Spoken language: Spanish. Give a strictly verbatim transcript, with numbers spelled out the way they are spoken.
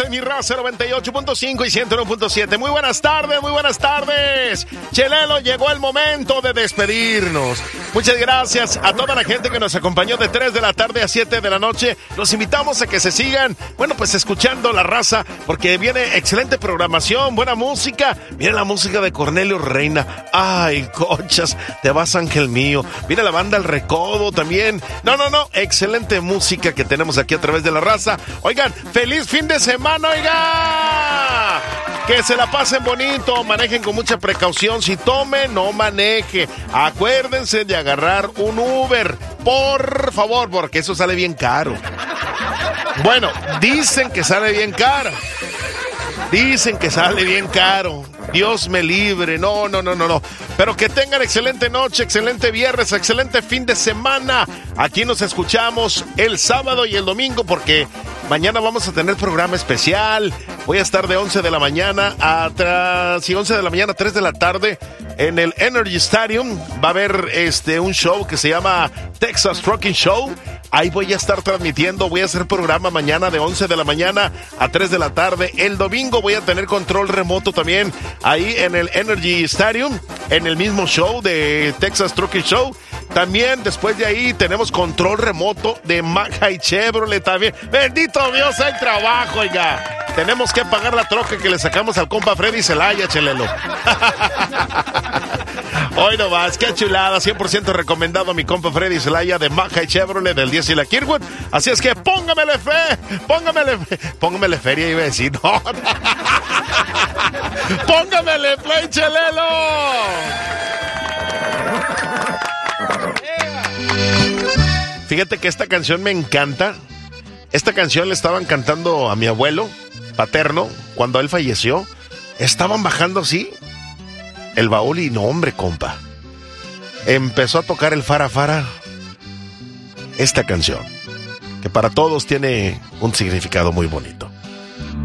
soy mi raza noventa y ocho punto cinco y ciento uno punto siete. Muy buenas tardes, muy buenas tardes. Chelelo, llegó el momento de despedirnos. Muchas gracias a toda la gente que nos acompañó de tres de la tarde a siete de la noche. Los invitamos a que se sigan, bueno, pues escuchando La Raza, porque viene excelente programación, buena música. Viene la música de Cornelio Reina. Ay, cochas, te vas, ángel mío. Viene la banda El Recodo también. No, no, no, excelente música que tenemos aquí a través de La Raza. Oigan, feliz fin de semana, oiga. Que se la pasen bonito, manejen con mucha precaución. Si tome, no maneje. Acuérdense de agarrar un Uber, por favor, porque eso sale bien caro. Bueno, dicen que sale bien caro. Dicen que sale bien caro. Dios me libre. No, no, no, no, no. Pero que tengan excelente noche, excelente viernes, excelente fin de semana. Aquí nos escuchamos el sábado y el domingo porque mañana vamos a tener programa especial. Voy a estar de once de la mañana a tra... sí, once de la mañana a tres de la tarde en el Energy Stadium. Va a haber este un show que se llama Texas Trucking Show. Ahí voy a estar transmitiendo, voy a hacer programa mañana de once de la mañana a tres de la tarde. El domingo voy a tener control remoto también ahí en el Energy Stadium, en el mismo show de Texas Trucking Show. También después de ahí tenemos control remoto de Maca y Chevrolet también. Bendito Dios, hay trabajo, oiga. Tenemos que pagar la troca que le sacamos al compa Freddy Celaya, Chelelo. Hoy no más, qué chulada, cien por ciento recomendado a mi compa Freddy Celaya de Maca y Chevrolet del diez y la Kirkwood. Así es que póngamele fe, póngamele fe, póngamele feria, iba a decir, no. Póngamele play, Chelelo. Fíjate que esta canción me encanta. Esta canción le estaban cantando a mi abuelo paterno cuando él falleció. Estaban bajando así el baúl y no, hombre, compa, empezó a tocar el fara fara esta canción, que para todos tiene un significado muy bonito.